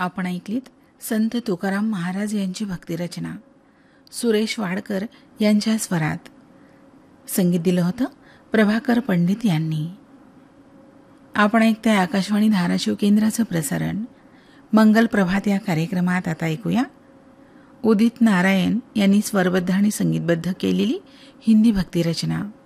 आपण ऐकलीत संत तुकाराम महाराज यांची भक्तिरचना सुरेश वाडकर यांच्या स्वरात. संगीत दिलं होतं प्रभाकर पंडित यांनी. आपण ऐकताय आकाशवाणी धाराशिव केंद्राचं प्रसारण. मंगल प्रभात या कार्यक्रमात आता ऐकूया उदित नारायण यांनी स्वरबद्ध आणि संगीतबद्ध केलेली हिंदी भक्तिरचना.